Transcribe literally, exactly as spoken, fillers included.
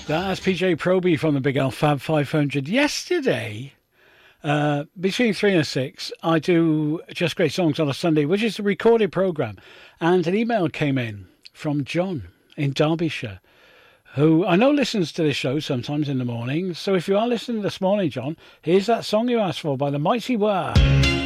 That's P J Proby from the Big L Fab five hundred. Yesterday, uh, between three and six, I do Just Great Songs on a Sunday, which is a recorded programme. And an email came in from John in Derbyshire, who I know listens to this show sometimes in the morning. So if you are listening this morning, John, here's that song you asked for by the Mighty Wah.